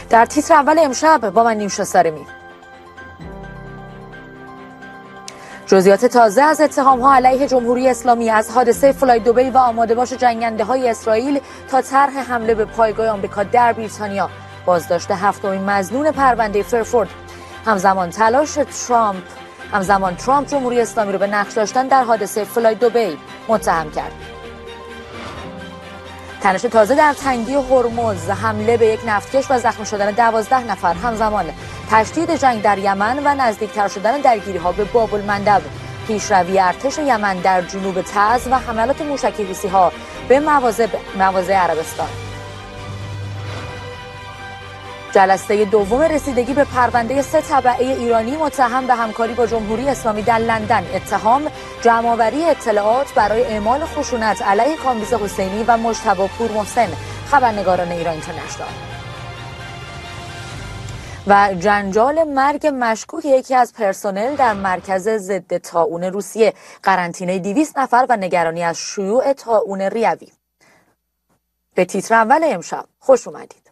در تیتر اول امشب با من نیوشا سارمی. جزئیات تازه از اتهام‌ها علیه جمهوری اسلامی از حادثه فلای دبی و آماده باش جنگنده‌های اسرائیل تا طرح حمله به پایگاه آمریکا در بریتانیا، بازداشت هفتمین مظنون پرونده فرفورد. همزمان ترامپ جمهوری اسلامی رو به نقش داشتن در حادثه فلای دبی متهم کرد. تنش تازه در تنگی هرمز، حمله به یک نفتکش و زخمی شدن 12 نفر. همزمان تشدید جنگ در یمن و نزدیکتر شدن درگیری‌ها به باب المندب. پیشروی ارتش یمن در جنوب تعز و حملات موشکی حوثی‌ها به مواضع عربستان. جلسه دوم رسیدگی به پرونده 3 تبعه ایرانی متهم به همکاری با جمهوری اسلامی در لندن. اتهام جمع‌آوری اطلاعات برای اعمال خشونت علیه کامبیز حسینی و مجتبی پورمحسن، خبرنگاران ایران اینترنشنال. و جنجال مرگ مشکوک یکی از پرسنل در مرکز ضد طاعون روسیه، قرنطینه 200 نفر و نگرانی از شیوع طاعون ریوی. به تیتر اول امشب خوش اومدید.